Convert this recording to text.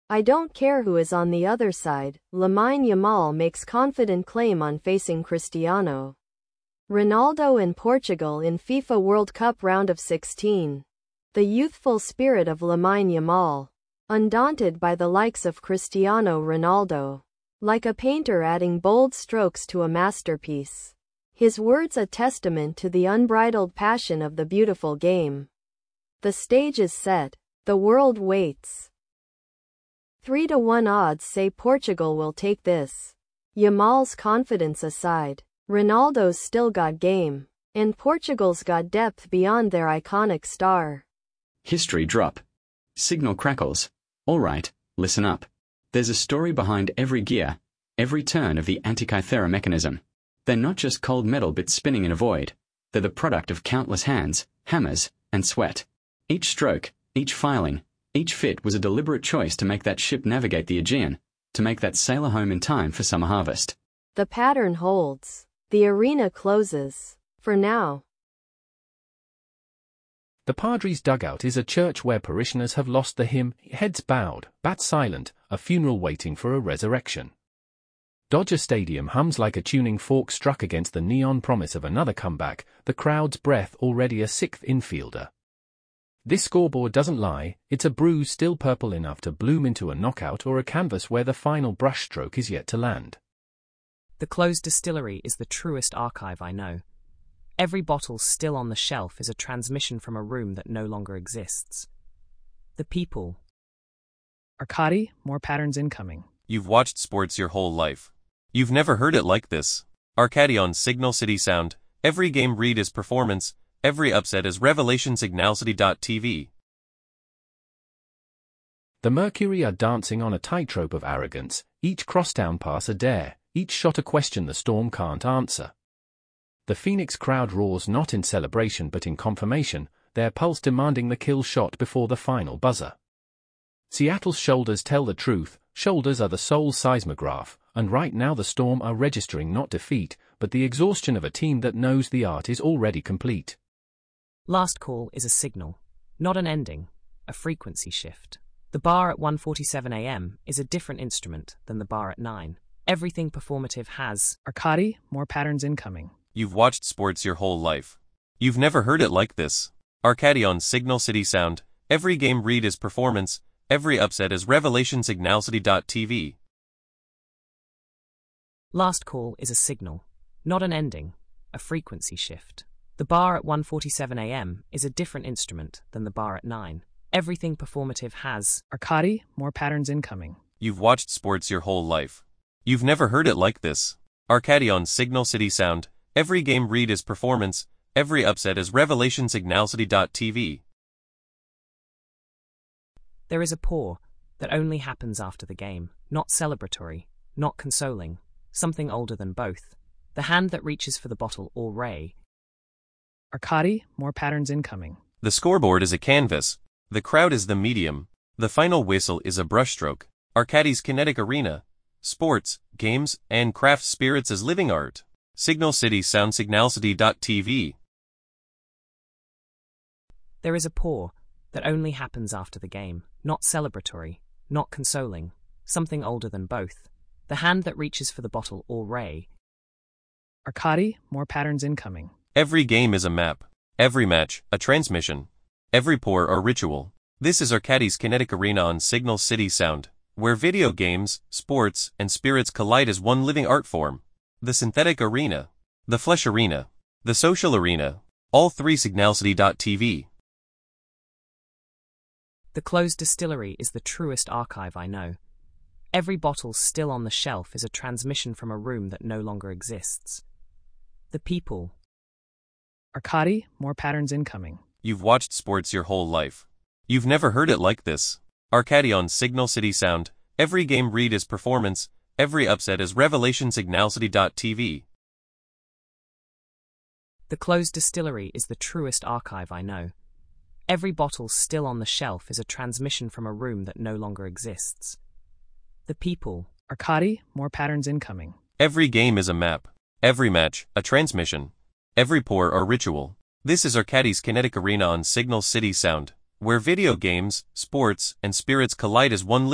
I don't care who is on the other side. Lamine Yamal makes confident claim on facing Cristiano Ronaldo in Portugal in FIFA World Cup round of 16. The youthful spirit of Lamine Yamal, undaunted by the likes of Cristiano Ronaldo, like a painter adding bold strokes to a masterpiece. His words a testament to the unbridled passion of the beautiful game. The stage is set. The world waits. 3-1 odds say Portugal will take this. Yamal's confidence aside, Ronaldo's still got game, and Portugal's got depth beyond their iconic star. History drop. Signal crackles. All right, listen up. There's a story behind every gear, every turn of the Antikythera mechanism. They're not just cold metal bits spinning in a void. They're the product of countless hands, hammers, and sweat. Each stroke, each filing, each fit was a deliberate choice to make that ship navigate the Aegean, to make that sailor home in time for summer harvest. The pattern holds. The arena closes. For now. The Padres' dugout is a church where parishioners have lost the hymn, heads bowed, bats silent, a funeral waiting for a resurrection. Dodger Stadium hums like a tuning fork struck against the neon promise of another comeback, the crowd's breath already a sixth infielder. This scoreboard doesn't lie, it's a bruise still purple enough to bloom into a knockout or a canvas where the final brushstroke is yet to land. The closed distillery is the truest archive I know. Every bottle still on the shelf is a transmission from a room that no longer exists. The people. Arcadi, more patterns incoming. You've watched sports your whole life. You've never heard it like this. Arcadi on Signal City Sound. Every game read is performance, every upset is revelation. Signalcity.tv. The Mercury are dancing on a tightrope of arrogance, each crosstown pass a dare, each shot a question the Storm can't answer. The Phoenix crowd roars not in celebration but in confirmation, their pulse demanding the kill shot before the final buzzer. Seattle's shoulders tell the truth, shoulders are the soul's seismograph, and right now the Storm are registering not defeat, but the exhaustion of a team that knows the art is already complete. Last call is a signal, not an ending, a frequency shift. The bar at 1:47 a.m. is a different instrument than the bar at 9. Everything performative has. Arcadi, more patterns incoming. You've watched sports your whole life. You've never heard it like this. Arcadi on Signal City Sound. Every game read is performance, every upset is revelation. Signalcity.tv. Last call is a signal, not an ending, a frequency shift. The bar at 1:47 a.m. is a different instrument than the bar at 9. Everything performative has. Arcadi, more patterns incoming. You've watched sports your whole life. You've never heard it like this. Arcadi on Signal City Sound. Every game read is performance, every upset is revelation. Signalcity.tv. There is a pour that only happens after the game, not celebratory, not consoling, something older than both. The hand that reaches for the bottle or ray. Arcadi, more patterns incoming. The scoreboard is a canvas. The crowd is the medium. The final whistle is a brushstroke. Arcadi's kinetic arena. Sports, games, and craft spirits as living art. Signal City Sound. Signalcity.tv. There is a pour that only happens after the game, not celebratory, not consoling, something older than both. The hand that reaches for the bottle or ray. Arcadi, more patterns incoming. Every game is a map. Every match, a transmission. Every pour or ritual. This is Arcadi's kinetic arena on Signal City Sound, where video games, sports, and spirits collide as one living art form. The synthetic arena, the flesh arena, the social arena, all three. Signalcity.tv. The closed distillery is the truest archive I know. Every bottle still on the shelf is a transmission from a room that no longer exists. The people. Arcadi, more patterns incoming. You've watched sports your whole life. You've never heard it like this. Arcadi on Signal City Sound. Every game read is performance, every upset is revelation. Signalcity.tv. The closed distillery is the truest archive I know. Every bottle still on the shelf is a transmission from a room that no longer exists. The people. Arcadi, more patterns incoming. Every game is a map. Every match, a transmission. Every pour or ritual. This is Arcadi's kinetic arena on Signal City Sound, where video games, sports, and spirits collide as one